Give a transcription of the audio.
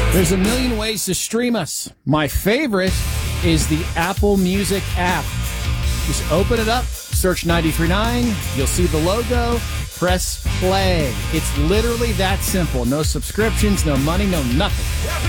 There's a million ways to stream us. My favorite is the Apple Music app. Just open it up, search 93.9, you'll see the logo, press play. It's literally that simple. No subscriptions, no money, no nothing.